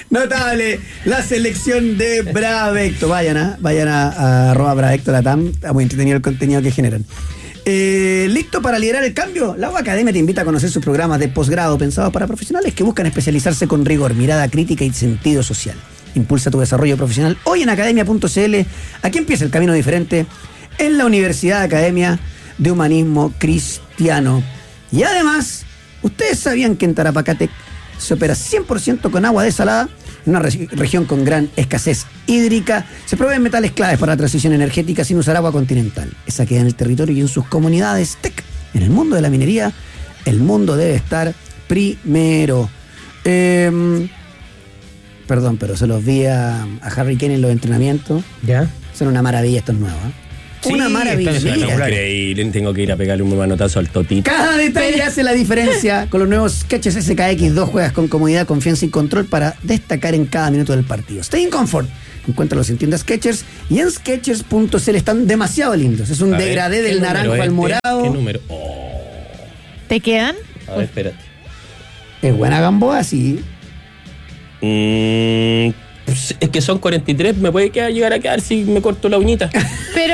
Notable la selección de Bravecto. Vayan a @Bravecto Latam. Está muy entretenido el contenido que generan. ¿Listo para liderar el cambio? La UA Academia te invita a conocer sus programas de posgrado pensados para profesionales que buscan especializarse con rigor, mirada crítica y sentido social. Impulsa tu desarrollo profesional hoy en academia.cl. Aquí empieza el camino diferente en la Universidad Academia de Humanismo Cristiano. Y además, ¿ustedes sabían que en Tarapacá se opera 100% con agua desalada? En una región con gran escasez hídrica, se proveen metales claves para la transición energética sin usar agua continental. Esa queda en el territorio y en sus comunidades. TEC. En el mundo de la minería, el mundo debe estar primero. Perdón, pero se los vi a Harry Kane en los entrenamientos. ¿Ya? Son una maravilla estos nuevos, ¿eh? Sí, una maravilla. Increíble, tengo que ir a pegarle un manotazo al Totito. Cada detalle hace la diferencia. Con los nuevos Skechers SKX2 juegas con comodidad, confianza y control para destacar en cada minuto del partido. Stay in comfort. Encuéntralos en tiendas Skechers y en Skechers.cl. Están demasiado lindos. Es un degradé del naranjo al morado. ¿Qué número? ¿Te quedan? A ver, espérate. Es buena Gamboa, sí. Es que son 43, me puede llegar a quedar si me corto la uñita. Pero...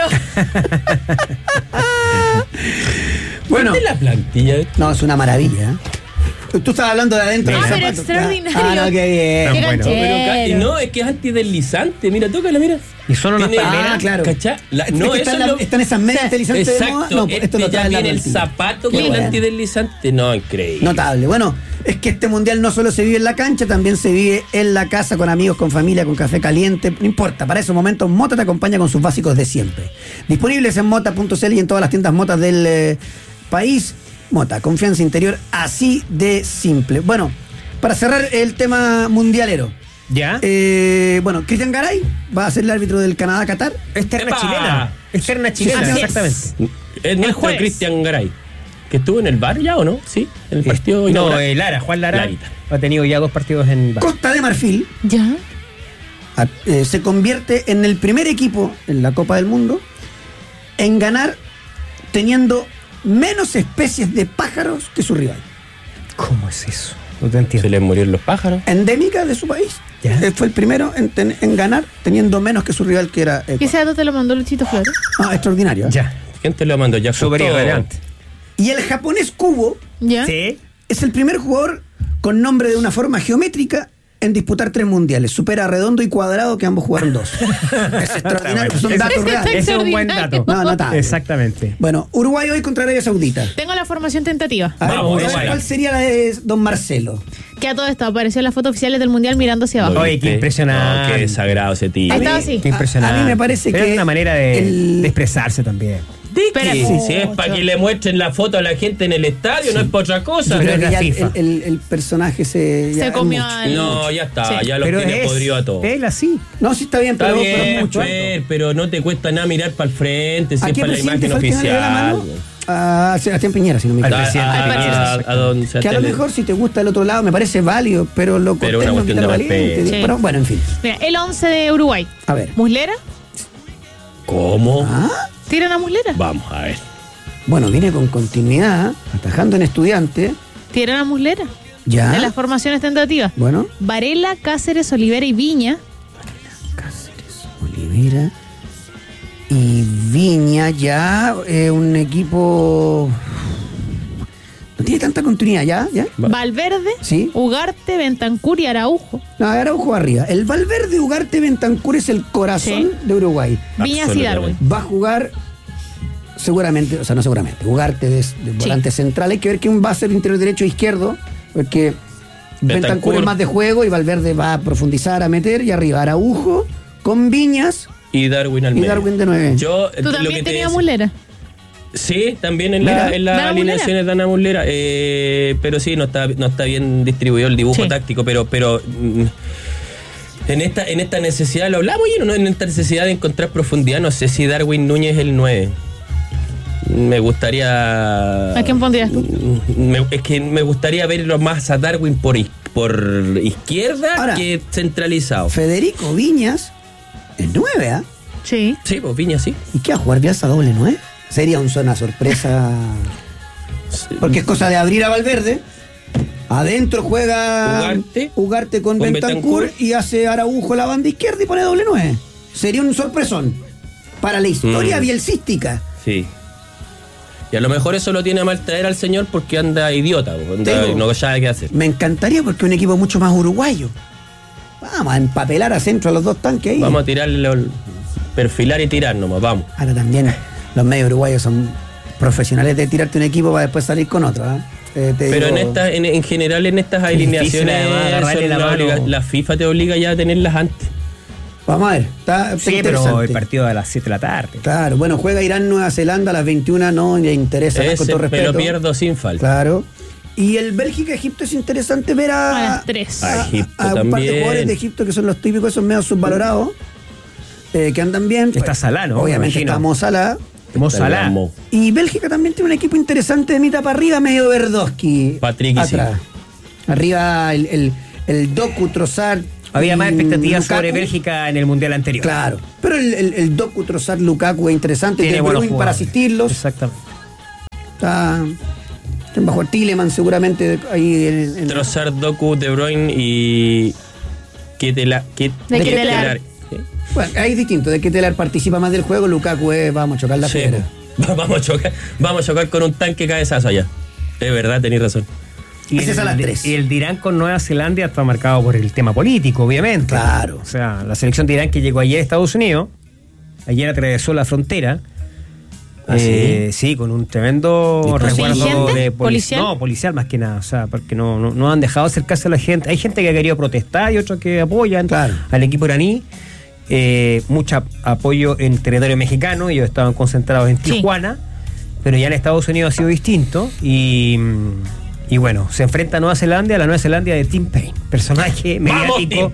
Bueno. ¿Qué es la plantilla? No, es una maravilla. Tú estabas hablando de adentro. Ah, del pero zapato. extraordinario. Ah, no, qué bien. Qué bueno. canchero. No, es que es antideslizante. Mira, tócala, mira. Y son unas Tiene- palmeras. Ah, claro. ¿Cachá? No, están esas medias deslizantes de moda. Exacto, No, esto lo ya trae la viene el plantilla. zapato Qué con el bueno. antideslizante. No, increíble. Notable. Bueno, es que este mundial no solo se vive en la cancha, también se vive en la casa, con amigos, con familia, con café caliente. No importa, para esos momentos Mota te acompaña con sus básicos de siempre. Disponibles en mota.cl y en todas las tiendas Motas del país. Mota, confianza interior así de simple. Bueno, para cerrar el tema mundialero. ¿Ya? Bueno, Cristian Garay va a ser el árbitro del Canadá-Qatar. Externa ¡Epa! chilena. Externa chilena, Así es. exactamente. Es nuestro jueves. Cristian Garay. Que estuvo en el bar ya, ¿o no? Sí, en el partido. No, inaugural. Juan Lara Larita. ha tenido ya 2 partidos en bar. Costa de Marfil ¿Ya? se convierte en el primer equipo en la Copa del Mundo en ganar teniendo menos especies de pájaros que su rival. ¿Cómo es eso? No te Se entiendo. les murieron los pájaros. Endémica de su país. Ya. Fue el primero en ganar teniendo menos que su rival, que era ¿Qué Ecuador. ese dato te lo mandó Luchito Flores? Ah, extraordinario. ¿eh? Ya. ¿Quién te lo mandó? Ya Súper irrelevante. Y el japonés Kubo ¿Ya? Sí. es el primer jugador con nombre de una forma geométrica en disputar 3 mundiales. Supera a Redondo y Cuadrado, que ambos jugaron 2. Es extraordinario, son datos reales. Ese es un buen dato. No, notable. Exactamente. Bueno, Uruguay hoy contra Arabia Saudita. Tengo la formación tentativa. A ver, Vamos, ¿cuál Uruguay. sería la de don Marcelo? Que a todo esto apareció en las fotos oficiales del Mundial mirando hacia abajo. Oye, qué impresionante. No, qué desagrado ese tío. Ahí mí- estaba así. Qué impresionante. A mí me parece Pero que es una manera de el- expresarse también. Pero- Si es para que le muestren la foto a la gente en el estadio, no es para otra cosa. Yo creo es que la ya FIFA. el personaje se Se es comió mucho. al... No, ya está, Sí. ya lo Pero tiene podrido a todos. él así. No, sí está bien, Está pero bien, es mucho. Fer, pero no te cuesta nada mirar para el frente, si ¿A es qué para la presidente imagen fue el que le dio la oficial. mano? A Sebastián Piñera, si no me Al equivoco. presidente Piñera, a don Que a lo Sebastián le- mejor si te gusta el otro lado me parece válido, pero lo Pero cortés una no cuestión quita de lo valiente. respeto. Sí. Pero bueno, en fin. Mira, el 11 de Uruguay. A ver. ¿Muslera? ¿Cómo? Ah, ¿Tiran a Muslera? Vamos a ver. bueno, viene con continuidad, atajando en Estudiante. ¿Tiran a Muslera? Ya. En las formaciones tentativas. Bueno, Varela, Cáceres, Olivera y Viña. Cáceres, Olivera y Viña, ya un equipo. No tiene tanta continuidad, ¿ya? Va. Valverde, Sí. Ugarte, Bentancur y Araujo. No, Araujo arriba. El Valverde Ugarte Bentancur es el corazón Sí. de Uruguay. Viñas y Darwin. Va a jugar seguramente, o sea, no seguramente, Ugarte de volante central. Hay que ver quién va a ser interior derecho e izquierdo, porque Bentancur es más de juego y Valverde va a profundizar, a meter, y arriba Araujo con Viñas Y Darwin al y medio. Darwin de 9. Yo, ¿Tú lo que también te tenías decía- Muslera? Sí, también en Mira, la Dana alineaciones de Ana Muslera. Pero sí, no está bien distribuido el dibujo Sí. táctico, pero en esta necesidad, lo hablamos y en esta necesidad de encontrar profundidad, no sé si Darwin Núñez es el 9. Me gustaría. ¿A quién pondrías tú? Es que me gustaría verlo más a Darwin por izquierda Ahora, que centralizado. Federico Viñas es 9, ¿ah? Sí. Sí, pues Viña sí. ¿Y qué va a jugar Bielsa doble 9? Sería una sorpresa. Porque es cosa de abrir a Valverde, Adentro juega Ugarte con Bentancur y hace Araujo la banda izquierda y pone doble 9. Sería un sorpresón para la historia bielcística. Sí. Y a lo mejor eso lo tiene a mal traer al señor porque anda idiota, no sabe qué hacer. Me encantaría porque es un equipo mucho más uruguayo. Vamos a empapelar a centro a los dos tanques ahí. Vamos a tirarle, perfilar y tirar nomás, vamos. Ahora también los medios uruguayos son profesionales de tirarte un equipo para después salir con otro. Pero en general en estas alineaciones la FIFA te obliga ya a tenerlas antes. Vamos a ver, sí, pero el partido a las 7 de la tarde. Claro, bueno, juega Irán-Nueva Zelanda a las 21, no le interesa más, con todo respeto. Me lo pierdo sin falta. Claro. Y el Bélgica-Egipto es interesante ver a las 3. A Egipto a un par de jugadores de Egipto que son los típicos, esos medios subvalorados, que andan bien. Está Salah, ¿no? Obviamente está Mo Salah. Y Bélgica también tiene un equipo interesante de mitad para arriba, medio Verdosky. Patrick atrás. Arriba el Doku, Trossard. Había más expectativas sobre Bélgica en el Mundial anterior. Claro. Pero el Doku, Trossard, Lukaku es interesante. Tiene buenos para asistirlos. Exactamente. Está bajo Tielemans seguramente ahí Trossard, Doku, De Bruyne y Ketelar. Bueno, ahí es distinto. De Ketelar participa más del juego. Lukaku vamos a chocar la piedra. Vamos a chocar con un tanque cabezazo allá. Es verdad, tenéis razón. Y ese es a las 3. Y el de Irán con Nueva Zelanda está marcado por el tema político, obviamente. Claro. O sea, la selección de Irán que llegó ayer a Estados Unidos, ayer atravesó la frontera. Sí, con un tremendo resguardo de policial. No, policial más que nada. O sea, porque no han dejado acercarse a la gente. Hay gente que ha querido protestar y otros que apoyan al equipo iraní. Mucho apoyo en territorio mexicano. Ellos estaban concentrados en Tijuana, pero ya en Estados Unidos ha sido distinto. Y bueno, se enfrenta a Nueva Zelanda, a la Nueva Zelanda de Tim Payne, personaje mediático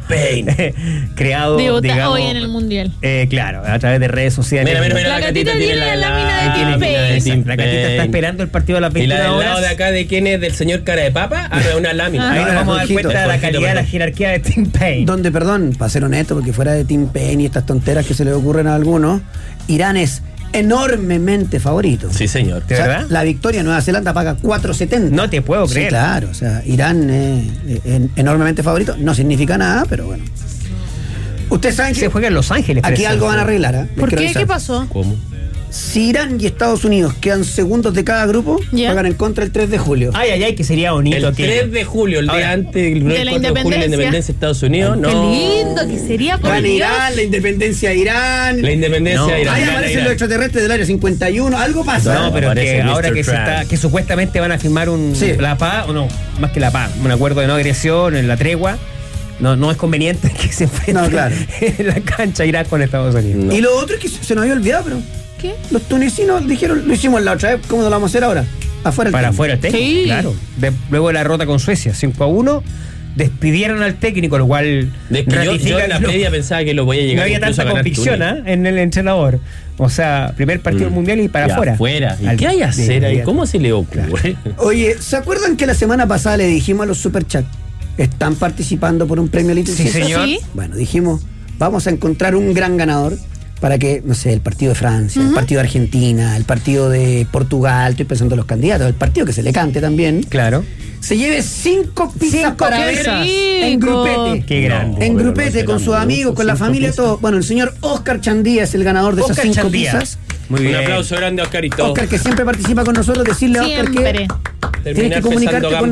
creado, digamos, hoy en el Mundial. Claro, a través de redes sociales. Mira, la Catita tiene la lámina de Tim Payne. La Catita está esperando el partido a las 21 horas. ¿Y la del lado de acá de quién es? ¿Del señor Cara de Papa? Una lámina. Ahí nos vamos a dar cuenta de la calidad de la jerarquía de Tim Payne. Donde, perdón, para ser honesto, porque fuera de Tim Payne y estas tonteras que se le ocurren a algunos, Irán es enormemente favorito. Sí, señor. ¿De verdad? La victoria en Nueva Zelanda paga 4.70. No te puedo creer. Sí, claro, o sea, Irán es enormemente favorito. No significa nada, pero bueno. Ustedes saben que se juega en Los Ángeles. Aquí algo van a arreglar, ¿eh? ¿Por qué? ¿Qué pasó? ¿Cómo? Si Irán y Estados Unidos quedan segundos de cada grupo, juegan en contra el 3 de julio. Ay, que sería bonito. El 3 de julio, el día antes del 4 de julio, la independencia de Estados Unidos. Qué lindo que sería por Irán, la independencia de Irán. La independencia de Irán. Ahí aparecen los extraterrestres del área 51. Algo pasa. No, pero que ahora que supuestamente van a firmar la paz, o no, más que la paz, un acuerdo de no agresión, en la tregua. No es conveniente que se enfrenten en la cancha Irán con Estados Unidos. No. Y lo otro es que se nos había olvidado, pero ¿qué? Los tunecinos dijeron, lo hicimos la otra vez, ¿cómo lo vamos a hacer ahora? Afuera el técnico, sí. Claro. Luego de la derrota con Suecia, 5-1, despidieron al técnico, lo cual yo en la previa pensaba que lo podía llegar. No había tanta convicción en el entrenador. O sea, primer partido del mundial y para afuera. ¿Y qué hay a hacer ahí? ¿Cómo se le ocurre? Oye, ¿se acuerdan que la semana pasada le dijimos a los Superchat? Están participando por un premio Little Sí, señor. ¿Sí? Bueno, dijimos, vamos a encontrar un gran ganador para que, no sé, el partido de Francia, el partido de Argentina, el partido de Portugal, estoy pensando en los candidatos, el partido que se le cante también. Claro. Se lleve 5 pizzas para ver en grupete. Qué grande. En grupete, con sus amigos, con la familia, todo. Bueno, el señor Oscar Chandía es el ganador de esas 5 pizzas. Muy bien. Un aplauso grande a Oscarito. Oscar, que siempre participa con nosotros, decirle a Oscar que tienes que comunicarte con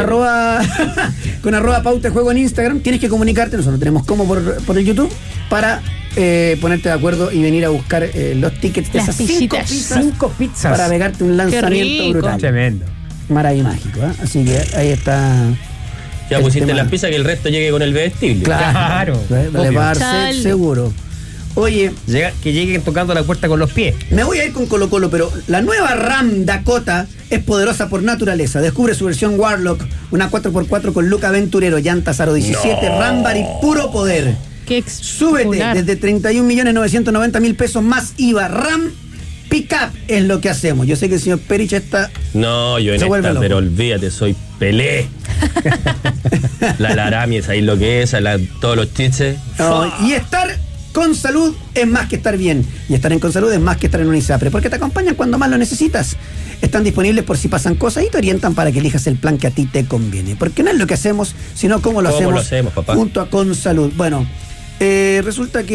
@pauta de juego en Instagram. Tienes que comunicarte, nosotros tenemos como por el YouTube, para ponerte de acuerdo y venir a buscar los tickets de esas 5 pizzas para pegarte un lanzamiento brutal. Tremendo. Maravilloso, mágico, ¿eh? Así que ahí está. Ya pusiste las pizzas, que el resto llegue con el vestible. Claro. Le va a dar seguro. Oye, que lleguen tocando la puerta con los pies. Me voy a ir con Colo Colo, pero la nueva Ram Dakota es poderosa por naturaleza. Descubre su versión Warlock, una 4x4 con look aventurero, llantas aro 17, Rambar y puro poder. Súbete desde 31.990.000 pesos más IVA. Ram Pickup es lo que hacemos. Yo sé que el señor Perich está... No, yo en esta, pero olvídate, soy Pelé. La Laramie es ahí lo que es, todos los chistes. Y estar con salud es más que estar bien. Y estar en Con Salud es más que estar en un ISAPRE, porque te acompañan cuando más lo necesitas. Están disponibles por si pasan cosas y te orientan para que elijas el plan que a ti te conviene. Porque no es lo que hacemos, sino cómo lo hacemos papá? Junto a Consalud. Bueno, resulta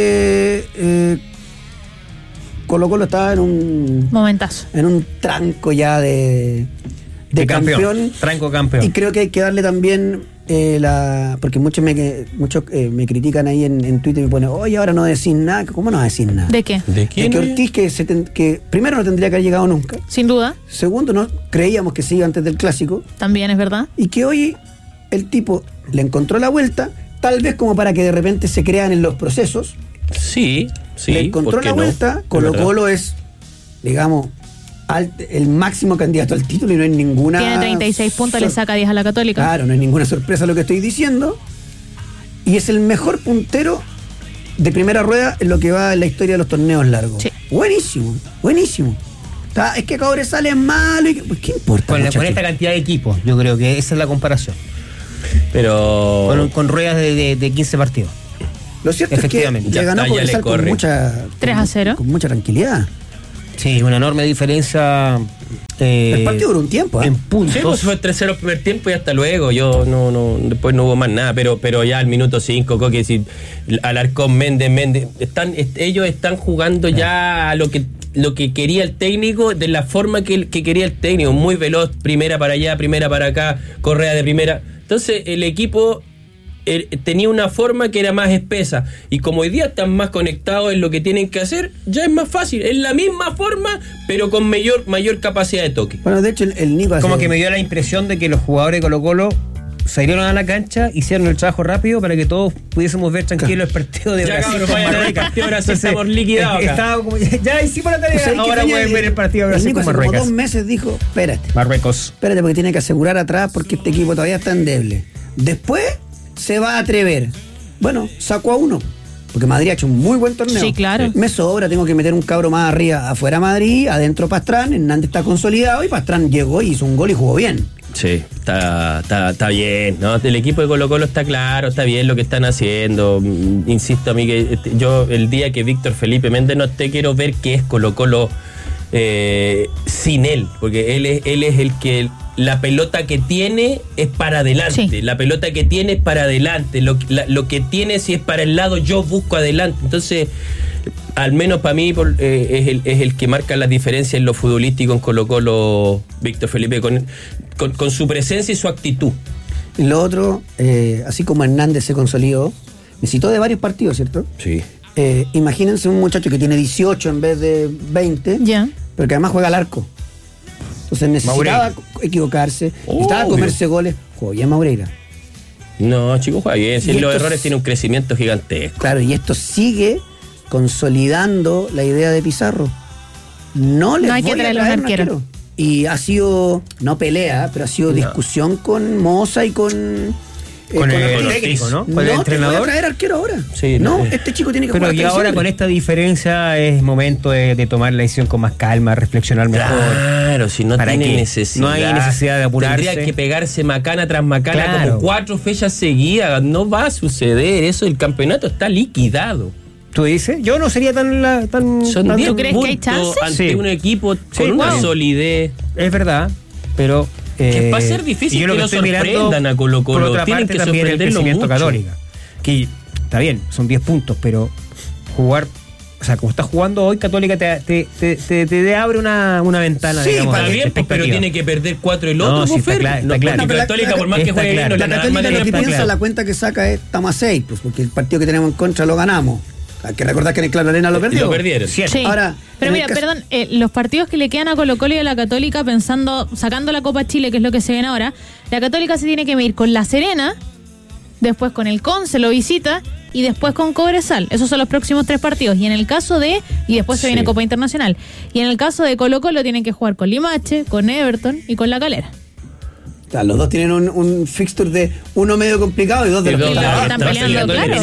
que Colo-Colo estaba en un momentazo. En un tranco ya de campeón. Tranco campeón. Y creo que hay que darle también porque muchos me critican ahí en Twitter y me ponen, oye, ahora no decís nada. ¿Cómo no decís nada? ¿De qué? ¿De quién? De que Ortiz, que primero no tendría que haber llegado nunca. Sin duda. Segundo, no creíamos que se iba antes del clásico. También es verdad. Y que hoy el tipo le encontró la vuelta, tal vez como para que de repente se crean en los procesos. Sí. Le encontró la vuelta. Colo-Colo es, digamos, el máximo candidato al título y no hay ninguna... Tiene 36 puntos, le saca 10 a la Católica. Claro, no hay ninguna sorpresa lo que estoy diciendo. Y es el mejor puntero de primera rueda en lo que va en la historia de los torneos largos. Sí. Buenísimo. Es que Cobresal sale malo y... Pues, ¿qué importa? Con esta cantidad de equipos, yo creo que esa es la comparación. Pero... Con ruedas de 15 partidos. Lo cierto es que le ganó Cobresal con mucha... 3-0. Con mucha tranquilidad. Sí, una enorme diferencia. El partido duró un tiempo, en puntos. Sí, pues fue 3-0 el primer tiempo y hasta luego. Después no hubo más nada, pero ya al minuto 5, Coque, si Alarcón, Méndez, ellos están jugando ya a lo que quería el técnico, de la forma que quería el técnico, muy veloz, primera para allá, primera para acá, Correa de primera. Entonces el equipo tenía una forma que era más espesa, y como hoy día están más conectados en lo que tienen que hacer, ya es más fácil, es la misma forma pero con mayor capacidad de toque. Bueno, de hecho el Nico como que me dio la impresión de que los jugadores de Colo-Colo salieron a la cancha, hicieron el trabajo rápido para que todos pudiésemos ver tranquilo el partido de Brasil con Marruecas. Ahora sí estamos liquidados acá. Ya hicimos la tarea, ahora pueden ver el partido de Brasil con Marruecas. Hace como 2 meses dijo, espérate Marruecos, porque tiene que asegurar atrás porque este equipo todavía está endeble. Después se va a atrever. Bueno, sacó a uno, porque Madrid ha hecho un muy buen torneo. Sí, claro. Me sobra, tengo que meter un cabro más arriba, afuera Madrid, adentro Pastrán. Hernández está consolidado y Pastrán llegó y hizo un gol y jugó bien. Sí, está bien, ¿no? El equipo de Colo-Colo está claro, está bien lo que están haciendo. Insisto a mí que yo el día que Víctor Felipe Méndez no esté, quiero ver qué es Colo-Colo sin él, porque él es el que la pelota que tiene es para adelante, sí. La pelota que tiene es para adelante, lo que tiene si es para el lado yo busco adelante, entonces al menos para mí es el que marca las diferencias en lo futbolístico en Colo-Colo, Víctor Felipe, con su presencia y su actitud. Y lo otro, así como Hernández se consolidó, necesitó de varios partidos, ¿cierto? Sí. Imagínense un muchacho que tiene 18 en vez de 20, yeah, pero que además juega al arco. Entonces necesitaba equivocarse, necesitaba comerse goles. Juega bien Maureira. No, chico, juega bien. Si los errores tienen un crecimiento gigantesco. Claro, y esto sigue consolidando la idea de Pizarro. No hay que traer un arquero. Y ha sido, no pelea, pero ha sido discusión con Moza y con el técnico, ¿no? Con el entrenador. Te voy a traer arquero ahora. Sí, no, este chico tiene que jugar. Pero y ahora con esta diferencia es momento de tomar la decisión con más calma, reflexionar mejor. Claro, si no tiene necesidad. No hay necesidad de apurarse. Tendría que pegarse macana tras macana como 4 fechas seguidas. No va a suceder eso. El campeonato está liquidado. ¿Tú dices? Yo no sería tan Son 10 ¿tú crees que hay chances? Ante un equipo con una solidez. Es verdad, pero que va a ser difícil que lo sorprendan a Colo-Colo. Por otra parte, también el crecimiento Católica. Que está bien, son 10 puntos, pero jugar, o sea, como está jugando hoy, Católica te abre una ventana. Sí, digamos, está bien, pero tiene que perder 4 el otro. No, sí, está claro. Católica, por más que juegue bien, la Católica lo que piensa, la cuenta que saca es, estamos a 6, pues, porque el partido que tenemos en contra lo ganamos. Hay que recordar que en el Claro Arena lo perdieron. Sí. Ahora, pero mira, perdón, los partidos que le quedan a Colo-Colo y a la Católica, sacando la Copa Chile, que es lo que se viene ahora, la Católica se tiene que medir con La Serena, después con el Conce, lo visita, y después con Cobresal. Esos son los próximos 3 partidos. Y en el caso y después se viene Copa Internacional. Y en el caso de Colo-Colo tienen que jugar con Limache, con Everton y con La Calera. Claro, los dos tienen un fixture de uno medio complicado y dos de los que están peleando, claro.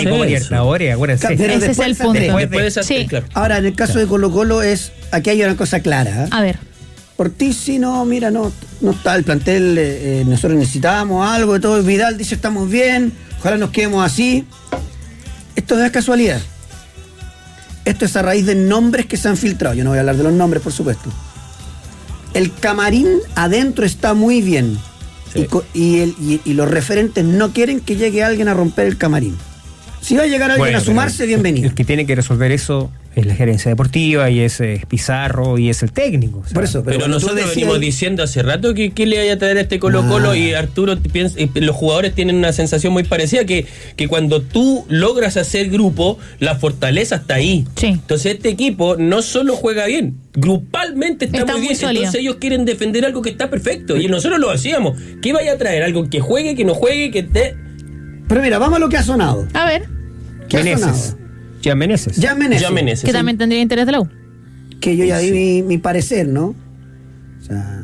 Ese es el punto. Ahora, en el caso de Colo-Colo aquí hay una cosa clara. A ver. Ortiz, sí, no está el plantel, nosotros necesitábamos algo de todo. Vidal dice estamos bien, ojalá nos quedemos así. Esto no es casualidad. Esto es a raíz de nombres que se han filtrado. Yo no voy a hablar de los nombres, por supuesto. El camarín adentro está muy bien. Sí. Y los referentes no quieren que llegue alguien a romper el camarín. Si va a llegar alguien a sumarse, bienvenido. El que tiene que resolver eso es la gerencia deportiva y es Pizarro y es el técnico. O sea. Por eso, pero nosotros venimos diciendo hace rato que le vaya a traer a este Colo-Colo y Arturo piensa, los jugadores tienen una sensación muy parecida que cuando tú logras hacer grupo, la fortaleza está ahí. Sí. Entonces este equipo no solo juega bien, grupalmente está muy bien. Sólido. Entonces ellos quieren defender algo que está perfecto y nosotros lo hacíamos. ¿Qué vaya a traer? Algo que juegue, que no juegue, que esté... Pero mira, vamos a lo que ha sonado. A ver. ¿Qué ha sonado? Jan Meneses. Jan Meneses. Que sí. también tendría interés de la U. Que yo ya di mi parecer, ¿no? O sea,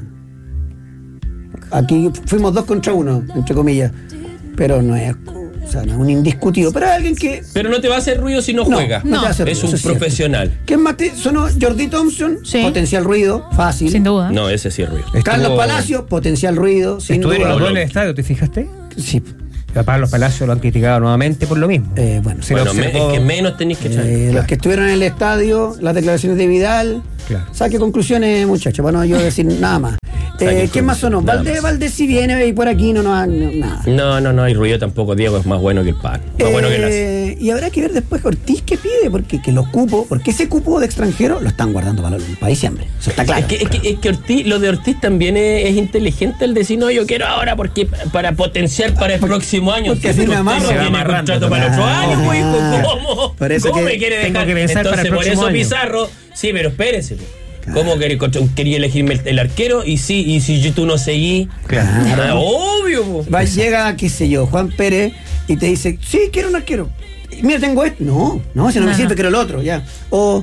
aquí fuimos 2 contra 1, entre comillas. Pero no es, o sea, no es un indiscutido. Pero es alguien que... Pero no te va a hacer ruido si no juega. No te hace ruido, es un eso cierto. profesional. ¿Quién más sonó? Jordi Thompson, Sí. potencial ruido, fácil. Sin duda. No, ese sí es ruido. Carlos Palacio, potencial ruido, sin Estuvieron los duda. dos en el estadio, ¿te fijaste? Sí. A Pablo Palacio lo han criticado nuevamente por lo mismo. Bueno, Se lo Bueno, observó- es que menos tenéis que echar. Los que estuvieron en el estadio, las declaraciones de Vidal. Claro. Saque conclusiones, muchachos, para no yo decir nada más. ¿Quién más sonó? Nada Valdés, más. Valdés si viene y por aquí no nada. No hay ruido tampoco. Diego es más bueno que el pan. Más bueno que las. Y habrá que ver después Ortiz qué pide, porque que los cupos, porque ese cupo de extranjero lo están guardando para diciembre. Eso está claro. Es que Ortiz, lo de Ortiz también es inteligente el decir, no, yo quiero ahora porque para potenciar para el próximo año. porque así me amarro. se Se va tiene amarrando. contrato para el otro año, pues, ¿cómo? Por eso ¿Cómo que me quiere tengo dejar? que pensar para Entonces, el por próximo eso año. Pizarro, sí, pero espérese. ¿Cómo quería elegirme el arquero? Y si tú no seguís. Claro. Obvio, po. Llega, qué sé yo, Juan Pérez y te dice, sí, quiero un arquero. Y mira, tengo este. No, si no me sirve, quiero el otro, ya. O,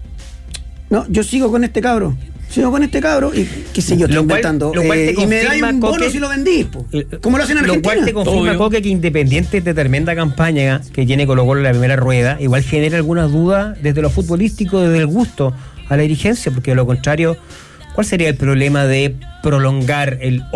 no, yo sigo con este cabro. Y qué sé yo, estoy Lo cual- inventando. lo cual te y me da confirma, un bono Coque, si lo vendís, po. ¿Cómo lo hacen en Lo Argentina? cual te confirma, Obvio. Coque, que Independiente de tremenda campaña que tiene Colo-Colo en la primera rueda, igual genera algunas dudas desde lo futbolístico, desde el gusto a la dirigencia, porque de lo contrario, ¿cuál sería el problema de prolongar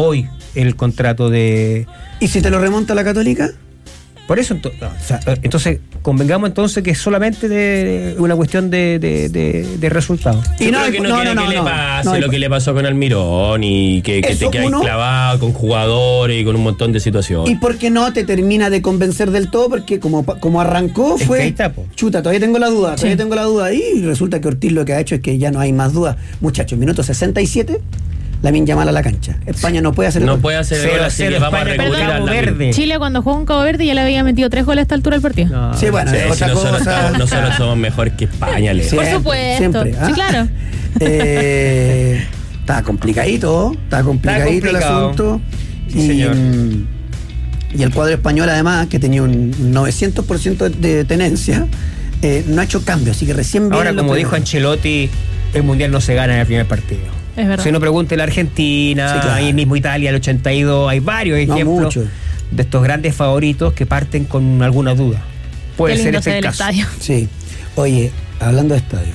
el contrato de... ¿Y si te lo remonta la Católica? Por eso, entonces, convengamos entonces que es solamente de una cuestión de resultados. Yo creo que no quiere que le pase lo que le pasó con Almirón y que Eso, te quedas uno. clavado con jugadores y con un montón de situaciones. ¿Y por qué no te termina de convencer del todo? Porque como arrancó Es que fue... ahí está, po. Chuta, todavía tengo la duda. Y resulta que Ortiz lo que ha hecho es que ya no hay más dudas. Muchachos, minuto 67, Lamine Yamal a la cancha. España no puede hacer No gol. puede hacer Cero gol, a así cero que vamos a España con recuperar Cabo la Verde. Chile cuando jugó en Cabo Verde ya le había metido 3 goles a esta altura al partido. No. Sí, bueno, Sí, es si otra nosotros, cosa. nosotros somos mejor que España, Leo. Sí. Por Siempre, supuesto. siempre, ¿ah? Sí, claro. Está complicadito el complicado. asunto. Sí, señor. Y el cuadro español, además, que tenía un 900% de tenencia, no ha hecho cambio, así que recién Ahora, vienen los como dijo problemas. Ancelotti, el Mundial no se gana en el primer partido. Es verdad. Si uno pregunte la Argentina, Sí, claro. ahí mismo Italia, el 82, hay varios No ejemplos mucho. de estos grandes favoritos que parten con alguna duda. Puede Qué ser lindo este se ve el el caso. estadio. Sí. Oye, hablando de estadio.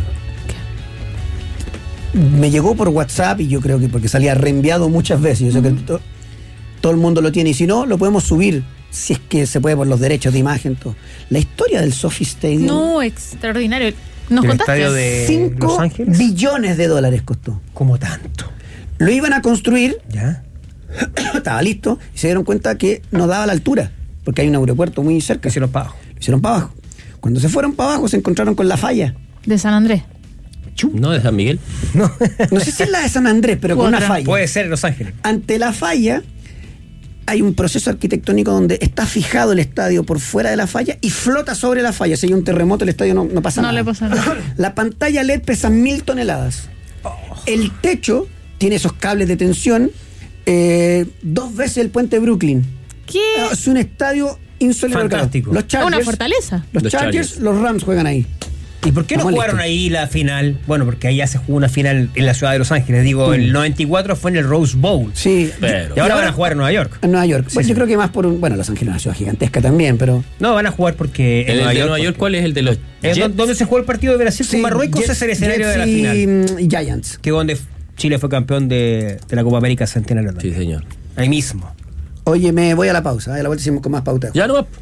Me llegó por WhatsApp y yo creo que porque salía reenviado muchas veces. Yo sé que todo el mundo lo tiene y si no, lo podemos subir si es que se puede por los derechos de imagen. Todo. La historia del SoFi Stadium. No, extraordinario. ¿Nos ¿El contaste? estadio de 5 Los Ángeles? billones de dólares costó. Como tanto. Lo iban a construir, ¿Ya? estaba listo, y se dieron cuenta que no daba la altura, porque hay un aeropuerto muy cerca. Que hicieron pago. Lo hicieron para abajo. Cuando se fueron para abajo se encontraron con la falla. De San Andrés. ¿No? ¿De San Miguel? No. No sé si es la de San Andrés, pero con una Otra. falla. Puede ser Los Ángeles. Ante la falla hay un proceso arquitectónico donde está fijado el estadio por fuera de la falla y flota sobre la falla. Si hay un terremoto, el estadio no pasa No nada. le pasa nada. La pantalla LED pesa 1000 toneladas. El techo tiene esos cables de tensión 2 veces el puente de Brooklyn. ¿Qué? Es un estadio insólito. Fantástico. Los Chargers, Una fortaleza. Los Los Chargers, Chargers. los Rams juegan ahí. ¿Y por qué no Estamos jugaron listos. ahí la final? Bueno, porque ahí ya se jugó una final en la ciudad de Los Ángeles. Digo, el 94 fue en el Rose Bowl. Sí. Pero- Y ahora van a jugar en Nueva York. En Nueva York. Sí, Pues sí. yo creo que más por un. Bueno, Los Ángeles es una ciudad gigantesca también, pero. No, van a jugar porque ¿El de Nueva York cuál es? ¿El de los Es Jets? donde se jugó el partido de Brasil con Marruecos, Jets- es el escenario de la Jets final. y Giants. Que donde Chile fue campeón de la Copa América Centenario. Sí, señor. Ahí mismo. Oye, me voy a la pausa. A la vuelta hicimos con más pauta. Ya no va.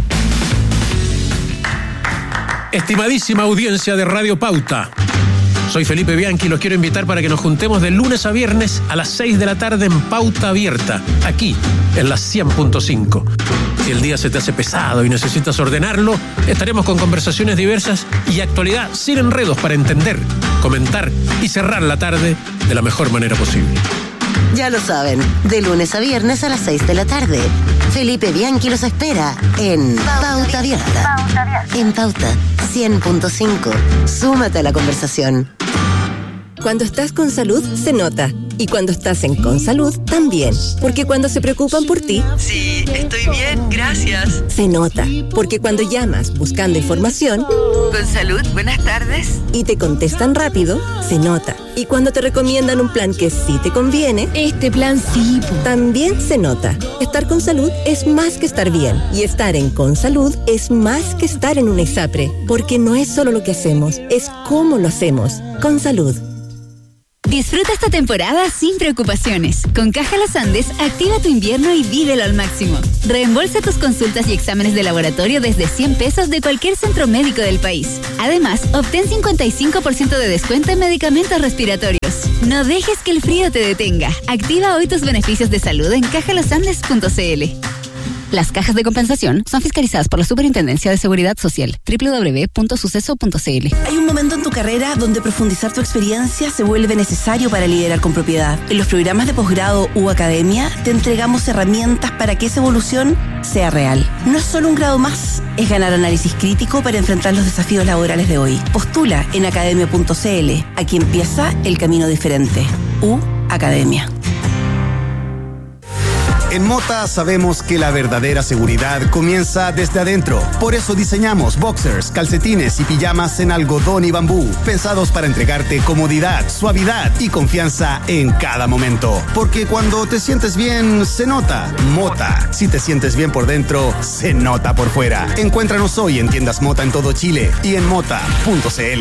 Estimadísima audiencia de Radio Pauta, Soy Felipe Bianchi y los quiero invitar para que nos juntemos de lunes a viernes a las 6 de la tarde en Pauta Abierta, aquí en la 100.5. Si el día se te hace pesado y necesitas ordenarlo, estaremos con conversaciones diversas y actualidad sin enredos para entender, comentar y cerrar la tarde de la mejor manera posible. Ya lo saben, de lunes a viernes a las 6 de la tarde. Felipe Bianchi los espera en Pauta Abierta. En Pauta 100.5. Súmate a la conversación. Cuando estás con salud, se nota. Y cuando estás en Consalud, también. Porque cuando se preocupan por ti... Sí, estoy bien, gracias. Se nota. Porque cuando llamas buscando información... Consalud, buenas tardes. Y te contestan rápido, se nota. Y cuando te recomiendan un plan que sí te conviene... Este plan sí. También se nota. Estar con salud es más que estar bien. Y estar en Consalud es más que estar en una ISAPRE. Porque no es solo lo que hacemos, es cómo lo hacemos. Consalud. Disfruta esta temporada sin preocupaciones. Con Caja Los Andes, activa tu invierno y vívelo al máximo. Reembolsa tus consultas y exámenes de laboratorio desde 100 pesos de cualquier centro médico del país. Además, obtén 55% de descuento en medicamentos respiratorios. No dejes que el frío te detenga. Activa hoy tus beneficios de salud en cajalosandes.cl. Las cajas de compensación son fiscalizadas por la Superintendencia de Seguridad Social. www.suceso.cl. Hay un momento en tu carrera donde profundizar tu experiencia se vuelve necesario para liderar con propiedad. En los programas de posgrado u academia te entregamos herramientas para que esa evolución sea real. No es solo un grado más, es ganar análisis crítico para enfrentar los desafíos laborales de hoy. Postula en academia.cl. Aquí empieza el camino diferente. Academia. En Mota sabemos que la verdadera seguridad comienza desde adentro. Por eso diseñamos boxers, calcetines y pijamas en algodón y bambú, pensados para entregarte comodidad, suavidad y confianza en cada momento. Porque cuando te sientes bien, se nota. Mota. Si te sientes bien por dentro, se nota por fuera. Encuéntranos hoy en tiendas Mota en todo Chile y en mota.cl.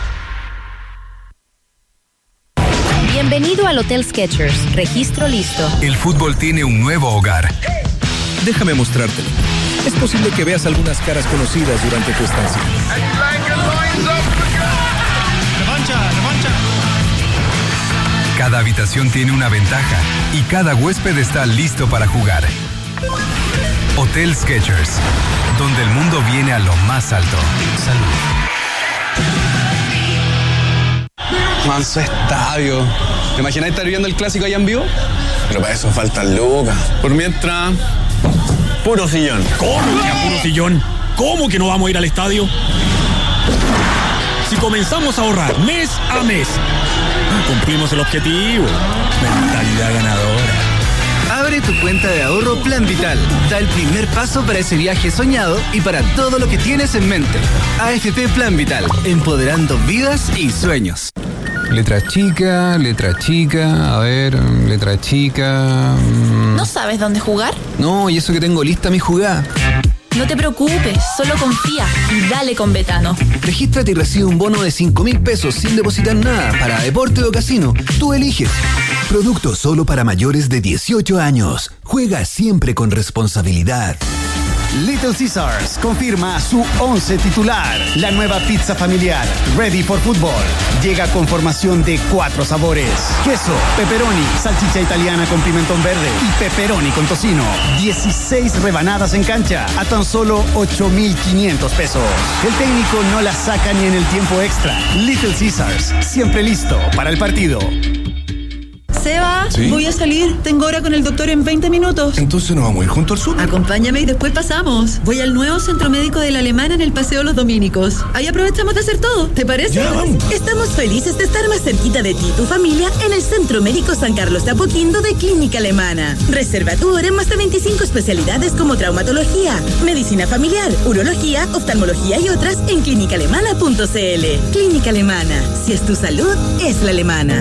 Bienvenido al Hotel Skechers. Registro listo. El fútbol tiene un nuevo hogar. Déjame mostrártelo. Es posible que veas algunas caras conocidas durante tu estancia. Cada habitación tiene una ventaja y cada huésped está listo para jugar. Hotel Skechers, donde el mundo viene a lo más alto. Salud. Manso estadio. ¿Te imaginas estar viendo el clásico allá en vivo? Pero para eso faltan lucas. Por mientras, puro sillón. ¿Cómo que a puro sillón? ¿Cómo que no vamos a ir al estadio? Si comenzamos a ahorrar mes a mes, cumplimos el objetivo. Mentalidad ganadora. Abre tu cuenta de ahorro Plan Vital. Da el primer paso para ese viaje soñado y para todo lo que tienes en mente. AFP Plan Vital, empoderando vidas y sueños. Letra chica, a ver, letra chica... ¿No sabes dónde jugar? No, y eso que tengo lista mi jugada. No te preocupes, solo confía y dale con Betano. Regístrate y recibe un bono de 5.000 pesos sin depositar nada para deporte o casino. Tú eliges. Producto solo para mayores de 18 años. Juega siempre con responsabilidad. Little Caesars confirma su 11 titular. La nueva pizza familiar, Ready for Football, llega con formación de 4 sabores: queso, pepperoni, salchicha italiana con pimentón verde y pepperoni con tocino. 16 rebanadas en cancha a tan solo 8.500 pesos. El técnico no la saca ni en el tiempo extra. Little Caesars, siempre listo para el partido. Seba, ¿sí? Voy a salir. Tengo hora con el doctor en 20 minutos. Entonces nos vamos a ir junto al sur. Acompáñame y después pasamos. Voy al nuevo centro médico de la Alemana en el Paseo Los Dominicos. Ahí aprovechamos de hacer todo. ¿Te parece? Ya, vamos. Estamos felices de estar más cerquita de ti y tu familia en el Centro Médico San Carlos de Apoquindo de Clínica Alemana. Reserva tu hora en más de 25 especialidades como traumatología, medicina familiar, urología, oftalmología y otras en clínicaalemana.cl. Clínica Alemana. Si es tu salud, es la alemana.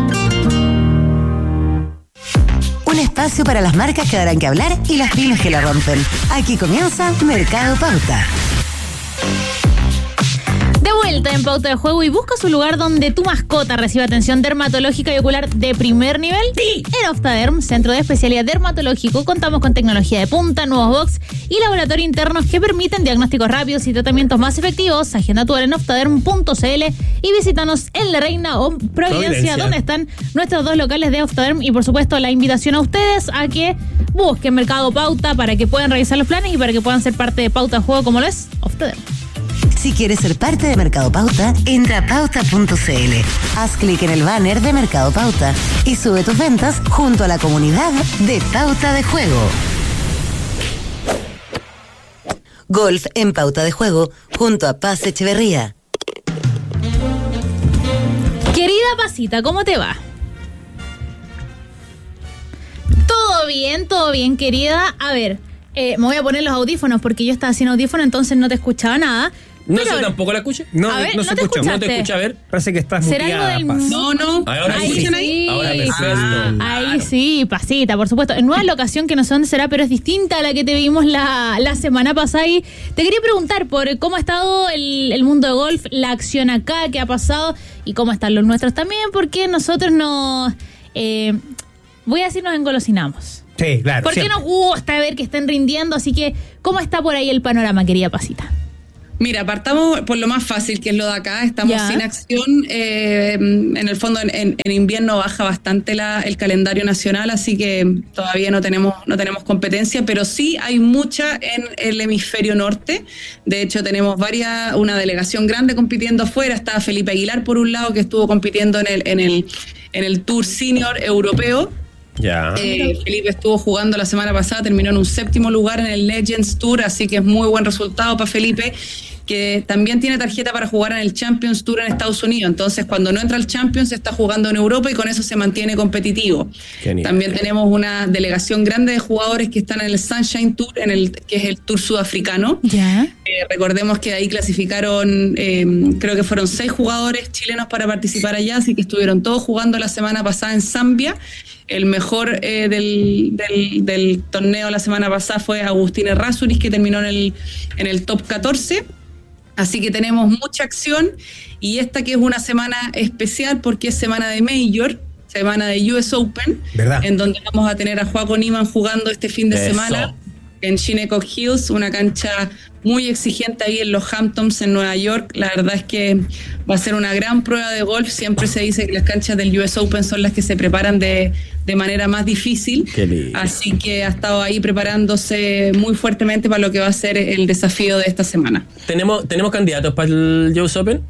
Un espacio para las marcas que darán que hablar y las pymes que la rompen. Aquí comienza Mercado Pauta. De vuelta en Pauta de Juego y busca su lugar donde tu mascota reciba atención dermatológica y ocular de primer nivel. Sí. En Oftaderm, centro de especialidad dermatológico, contamos con tecnología de punta, nuevos box y laboratorio internos que permiten diagnósticos rápidos y tratamientos más efectivos. Agenda tu hora en oftaderm.cl y visítanos en La Reina o Providencia, donde están nuestros 2 locales de Oftaderm. Y por supuesto la invitación a ustedes a que busquen Mercado Pauta para que puedan revisar los planes y para que puedan ser parte de Pauta de Juego como lo es Oftaderm. Si quieres ser parte de Mercado Pauta, entra a pauta.cl. Haz clic en el banner de Mercado Pauta y sube tus ventas junto a la comunidad de Pauta de Juego. Golf en Pauta de Juego junto a Paz Echeverría. Querida Pasita, ¿cómo te va? Todo bien, querida. A ver, me voy a poner los audífonos porque yo estaba sin audífono, entonces no te escuchaba nada. No sé, tampoco la escuché. No, a ver, no se escucha. No te escucha, a ver. Parece que estás ¿será muteada, algo del... Paz. No. Ahora ¿Me escuchan ahí? Ahora perfecto. Ahí sí, Pasita, por supuesto. En nueva locación que no sé dónde será, pero es distinta a la que te vimos la semana pasada. Y te quería preguntar por cómo ha estado el mundo de golf, la acción acá, qué ha pasado y cómo están los nuestros también, porque nosotros nos... voy a decir, nos engolosinamos. Sí, claro. Porque nos gusta ver que estén rindiendo, así que ¿cómo está por ahí el panorama, querida Pasita? Mira, partamos por lo más fácil, que es lo de acá. Estamos sin acción. En el fondo, en invierno baja bastante el calendario nacional, así que todavía no tenemos competencia, pero sí hay mucha en el hemisferio norte. De hecho, tenemos una delegación grande compitiendo afuera. Está Felipe Aguilar, por un lado, que estuvo compitiendo en el Tour Senior Europeo. Ya. Felipe estuvo jugando la semana pasada, terminó en un 7º lugar en el Legends Tour, así que es muy buen resultado para Felipe, que también tiene tarjeta para jugar en el Champions Tour en Estados Unidos. Entonces, cuando no entra al Champions, está jugando en Europa y con eso se mantiene competitivo. Genial. También tenemos una delegación grande de jugadores que están en el Sunshine Tour, que es el Tour sudafricano. Ya. Recordemos que ahí clasificaron, creo que fueron 6 jugadores chilenos para participar allá, así que estuvieron todos jugando la semana pasada en Zambia. El mejor del torneo la semana pasada fue Agustín Errázuriz, que terminó en el top 14. Así que tenemos mucha acción, y esta que es una semana especial porque es semana de Major, semana de US Open, ¿verdad? En donde vamos a tener a Joaco Niemann jugando este fin de semana en Shinnecock Hills, una cancha muy exigente ahí en los Hamptons, en Nueva York. La verdad es que va a ser una gran prueba de golf. Siempre se dice que las canchas del US Open son las que se preparan de manera más difícil. Así que ha estado ahí preparándose muy fuertemente para lo que va a ser el desafío de esta semana. ¿Tenemos candidatos para el US Open?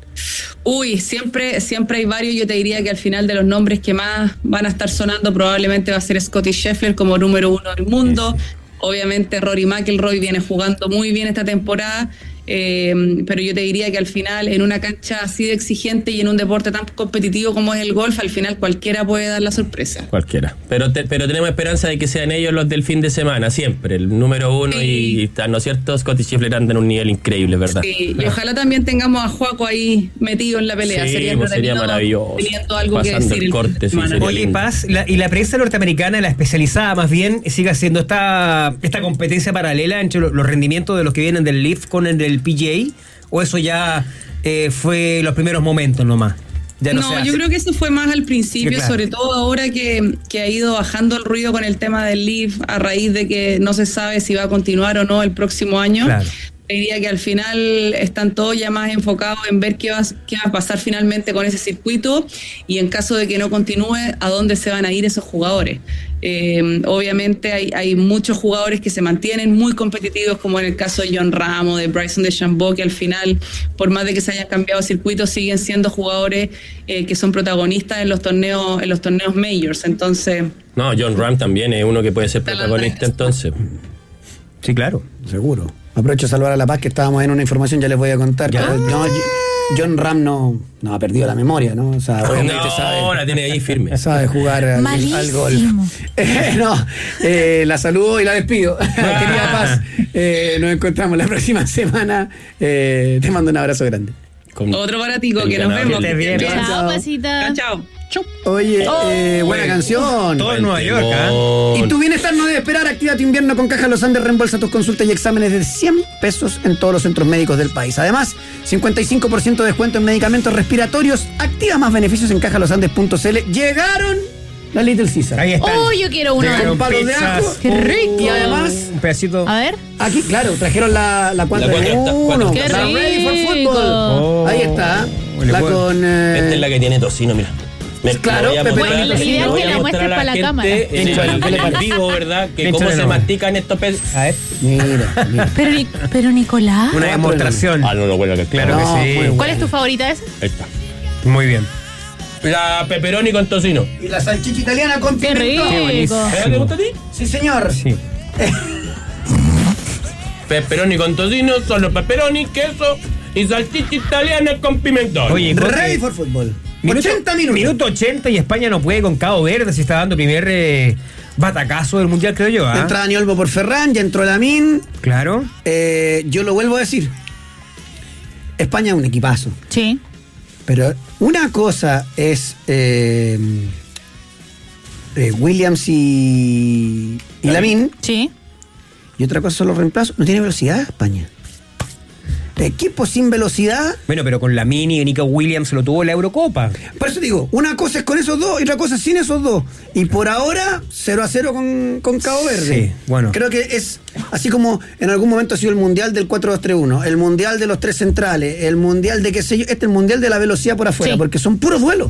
Uy, siempre hay varios. Yo te diría que al final de los nombres que más van a estar sonando probablemente va a ser Scottie Scheffler como número 1 del mundo. Obviamente Rory McIlroy viene jugando muy bien esta temporada, pero yo te diría que al final, en una cancha así de exigente y en un deporte tan competitivo como es el golf, al final cualquiera puede dar la sorpresa. Cualquiera. Pero tenemos esperanza de que sean ellos los del fin de semana, siempre. El número 1 y está, ¿no es cierto? Scottie Scheffler anda en un nivel increíble, ¿verdad? Sí, y ojalá también tengamos a Joaco ahí metido en la pelea. Sí, sería maravilloso. Teniendo algo pasando que decir el corte, sí, Oye, lindo. Paz, y la prensa norteamericana, la especializada más bien, sigue haciendo esta competencia paralela entre los rendimientos de los que vienen del Leaf con el del PGA, o eso ya fue los primeros momentos nomás. No, yo creo que eso fue más al principio, claro. Sobre todo ahora que ha ido bajando el ruido con el tema del Leaf a raíz de que no se sabe si va a continuar o no el próximo año. Claro. Diría que al final están todos ya más enfocados en ver qué va a pasar finalmente con ese circuito, y en caso de que no continúe, a dónde se van a ir esos jugadores. Obviamente hay muchos jugadores que se mantienen muy competitivos, como en el caso de Jon Rahm o de Bryson DeChambeau, que al final, por más de que se hayan cambiado circuitos, siguen siendo jugadores que son protagonistas en los torneos majors. Entonces, no, Jon Rahm también es uno que puede ser protagonista, entonces. Sí, claro, seguro. Aprovecho a saludar a La Paz, que estábamos en una información, ya les voy a contar. No, Jon Rahm no ha perdido la memoria, ¿no? O sea, obviamente la tiene ahí firme. Sabe jugar al golf. La saludo y la despido. Querida Paz, nos encontramos la próxima semana. Te mando un abrazo grande. Otro para Tico, que nos vemos. Chao, pasita. Chao. Oye, buena canción. Todo en Nueva York, Y tu bienestar no debe esperar. Activa tu invierno con Caja Los Andes. Reembolsa tus consultas y exámenes de 100 pesos en todos los centros médicos del país. Además, 55% de descuento en medicamentos respiratorios. Activa más beneficios en cajalosandes.cl. Llegaron la Little Caesar. Ahí está. Oh, yo quiero uno. Con palos de ajo. ¡Qué rico! Y además, un pedacito. A ver. aquí, claro, trajeron la 4 La de 1. ¡Qué La Ready for rico! Football. Ahí está. La con. Esta es la que tiene tocino, mira. Claro, voy a Pepe. mostrar- La idea es voy que a la mostrar muestres a la para la gente cámara. en vivo, ¿verdad? Que cómo se mastican estos peces. A ver. Mira. Pero Nicolás. Una demostración. No, bueno, que Claro que sí. ¿Cuál es tu favorita esa? Ahí está. Muy bien. La pepperoni con tocino. Y la salchicha italiana con ¡Qué pimentón. rico! ¿Te gusta a ti? Sí, señor. Sí. Pepperoni con tocino, solo pepperoni, queso y salchicha italiana con pimentón. Oye, Ready for Football. 80 minutos. Minuto 80 y España no puede con Cabo Verde. Se está dando primer batacazo del Mundial, creo yo. Entra Dani Olmo por Ferran, ya entró Lamine. Claro. Yo lo vuelvo a decir. España es un equipazo. Sí. Pero una cosa es Williams y Lamine. Sí. Y otra cosa son los reemplazos. No tiene velocidad España. Equipo sin velocidad. Bueno, pero con Lamine y Nico Williams se lo tuvo la Eurocopa. Por eso digo, una cosa es con esos dos y otra cosa es sin esos dos. Y por ahora, 0-0 con Cabo Verde. Sí, bueno. Creo que es así como en algún momento ha sido el mundial del 4-2-3-1, el mundial de los tres centrales, el mundial de qué sé yo, este es el mundial de la velocidad por afuera, Sí. porque son puros duelos.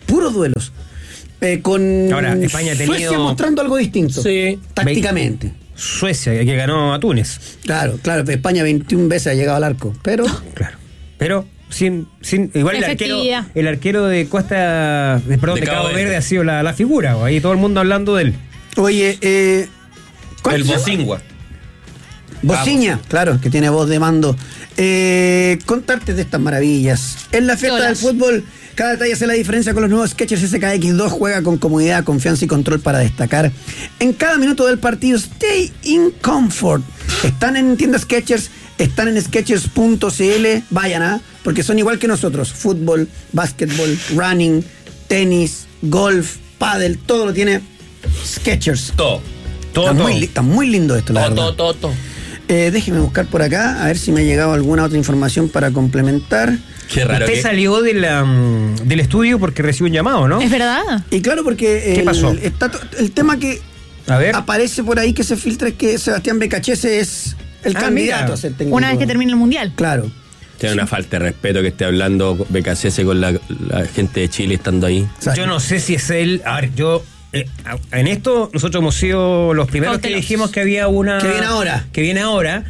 Con Ahora, España ha tenido- Suecia mostrando algo distinto. Sí. Tácticamente. Suecia, que ganó a Túnez. Claro, España 21 veces ha llegado al arco, pero Claro. Pero sin igual Efectividad. el arquero de Costa de Cabo Verde ha sido la figura. Ahí todo el mundo hablando de él. oye, ¿cuál El se llama? Bocingua. Bociña, claro, que tiene voz de mando. Contarte de estas maravillas. En la fiesta del fútbol, cada detalle hace la diferencia con los nuevos Skechers SKX2. Juega con comodidad, confianza y control para destacar. En cada minuto del partido, stay in comfort. Están en tiendas Skechers, están en Skechers.cl. Vayan, porque son igual que nosotros. Fútbol, básquetbol, running, tenis, golf, pádel, todo lo tiene Skechers. Todo. Está muy lindo esto, la verdad. Todo. Déjeme buscar por acá, a ver si me ha llegado alguna otra información para complementar. Qué raro. Usted salió del estudio porque recibió un llamado, ¿no? Es verdad. Y claro, porque ¿Qué pasó? El tema que A ver. aparece por ahí que se filtra es que Sebastián Becachese es el candidato mira. a ser técnico. Una vez que termine el mundial. Claro. Tiene una falta de respeto que esté hablando BKC con la gente de Chile estando ahí. Yo no sé si es él. A ver, yo. En esto, nosotros hemos sido los primeros que Cautelosos. dijimos que había una. Que viene ahora.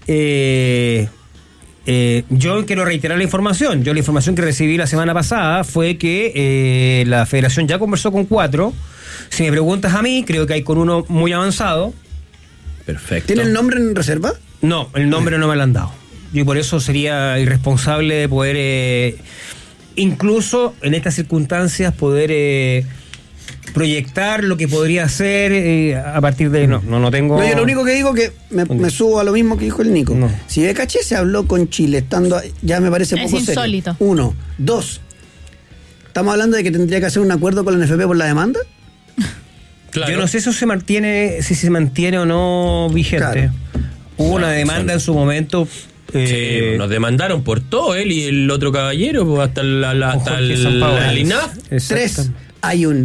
Yo quiero reiterar la información. Yo la información que recibí la semana pasada fue que la federación ya conversó con 4. Si me preguntas a mí, creo que hay con uno muy avanzado. Perfecto. ¿Tiene el nombre en reserva? No, el nombre no me lo han dado. Y por eso sería irresponsable de poder, incluso en estas circunstancias, poder proyectar lo que podría ser a partir de... No tengo... No, yo lo único que digo que me subo a lo mismo que dijo el Nico. No. Si Becachese habló con Chile estando ya me parece Es poco serio. insólito. 1, 2. ¿Estamos hablando de que tendría que hacer un acuerdo con la NFP por la demanda? Claro. Yo no sé si se mantiene o no vigente. Claro. Hubo una demanda en su momento. Sí, nos demandaron por todo, él y el otro caballero, pues, hasta el INAF. 3. Hay una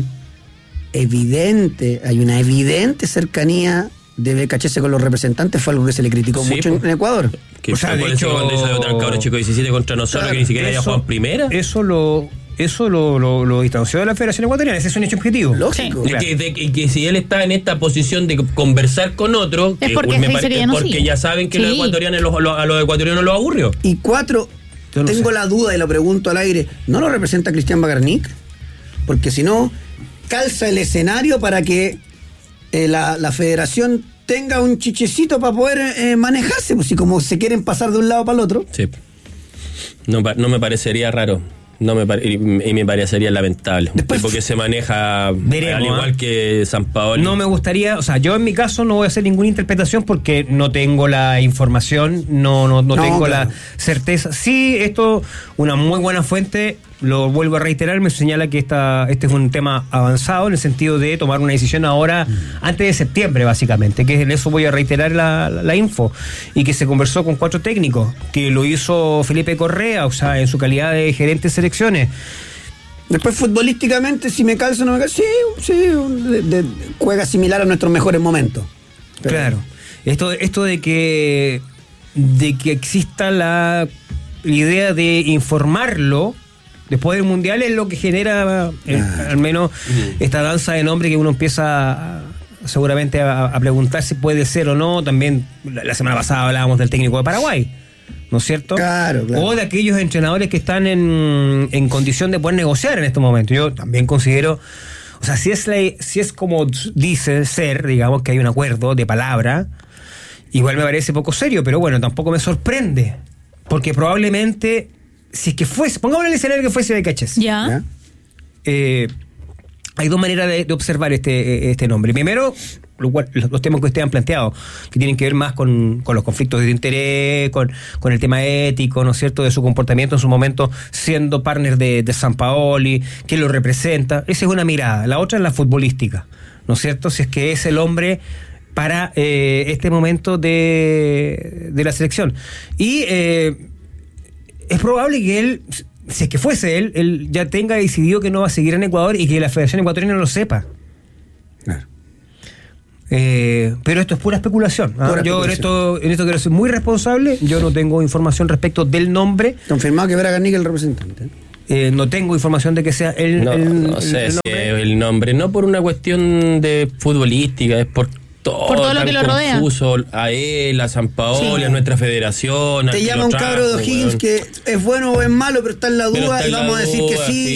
evidente cercanía de Becachese con los representantes. Fue algo que se le criticó Sí, mucho pues. en Ecuador. Que O sea, fue de por eso hecho- cuando hizo otro cabro chico 17 contra nosotros, Claro, que ni siquiera haya jugado en primera. Eso lo distanció de la Federación Ecuatoriana. Ese es un hecho objetivo. Lógico. Y que si él está en esta posición de conversar con otro, Es que porque me se parece- dice que ya no porque sigue. ya saben que Sí. los ecuatorianos, a los ecuatorianos los aburrió. Y 4, Yo no tengo sé. la duda y lo pregunto al aire, ¿no lo representa Cristian Bagarnik? Porque si no, calza el escenario para que la federación tenga un chichecito para poder manejarse, pues si como se quieren pasar de un lado para el otro. Sí. No me parecería raro. No y me parecería lamentable. Después, porque se maneja veremos, al igual que Sampaoli. No me gustaría, o sea, yo en mi caso no voy a hacer ninguna interpretación porque no tengo la información, no tengo la certeza. Sí, esto, una muy buena fuente, lo vuelvo a reiterar, me señala que este es un tema avanzado en el sentido de tomar una decisión ahora, antes de septiembre, básicamente, que en eso voy a reiterar la info, y que se conversó con 4 técnicos, que lo hizo Felipe Correa, o sea, en su calidad de gerente de selecciones. Después, futbolísticamente, si me calza o no me calza, sí, juega similar a nuestros mejores momentos. Pero claro, esto de que exista la idea de informarlo después del Mundial es lo que genera al menos esta danza de nombre que uno empieza seguramente a preguntar si puede ser o no. También la semana pasada hablábamos del técnico de Paraguay, ¿no es cierto? Claro. O de aquellos entrenadores que están en condición de poder negociar en este momento. Yo también considero, o sea, si es como dice ser, digamos que hay un acuerdo de palabra, igual me parece poco serio, pero bueno, tampoco me sorprende, porque probablemente, si es que fuese, pongámosle el escenario que fuese Becachés. Ya. Hay 2 maneras de observar este nombre. Primero, los temas que ustedes han planteado, que tienen que ver más con los conflictos de interés, con el tema ético, ¿no es cierto?, de su comportamiento en su momento siendo partner de Sampaoli, que lo representa. Esa es una mirada. La otra es la futbolística, ¿no es cierto?, si es que es el hombre para este momento de la selección. Y es probable que él, si es que fuese él ya tenga decidido que no va a seguir en Ecuador y que la Federación Ecuatoriana no lo sepa. Claro. Pero esto es pura especulación. Yo en esto quiero ser muy responsable. Yo no tengo información respecto del nombre. Confirmado que Braga Nica es el representante. No tengo información de que sea el no sé si es el nombre. No por una cuestión de futbolística, es por todo lo que lo rodea. Confuso a él, a Sampaoli, a nuestra federación. Te llama un cabro de O'Higgins que es bueno o es malo, pero está en la duda y vamos a decir que sí.